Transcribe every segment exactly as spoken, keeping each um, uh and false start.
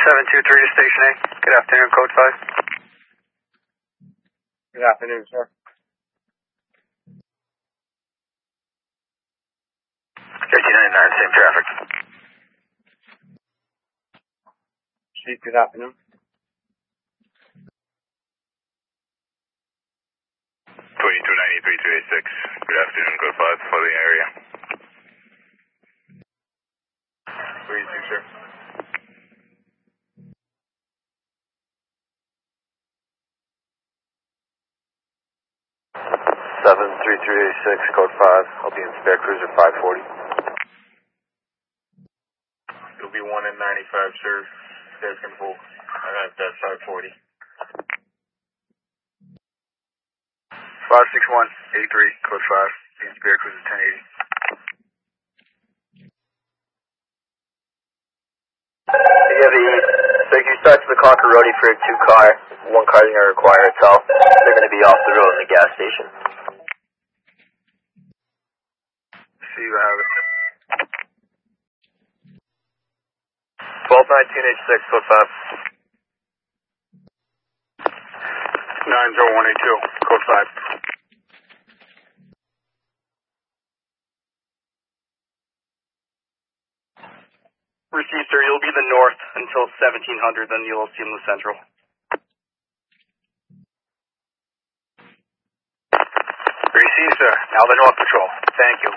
seven two three to Station A. Good afternoon, Code five. Good afternoon, sir. thirteen ninety-nine, same traffic. Chief, good afternoon. twenty-two ninety-three two eighty-six. Good afternoon, Code five, following area. Where you two, sir? seven three three eight six, Code five. I'll be in spare cruiser five forty. It'll be one in ninety-five, sir. There's gonna pull. I got that five forty. five six one eight three, Code five. Be in spare cruiser ten eighty. Yeah, the so if you start to the Conquer Roadie for a two car, one car is going to require itself. They're going to be off the road in the gas station. See you have it. twelve nineteen H six, Code five. nine zero one eight two, Code five. Received, sir. You'll be the north until seventeen hundred, then you'll see in the central. Received, sir. Now the North Patrol. Thank you.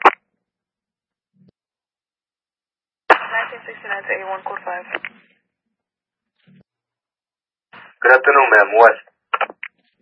nineteen sixty-nine to eighty-one, Code five. Good afternoon, ma'am. West.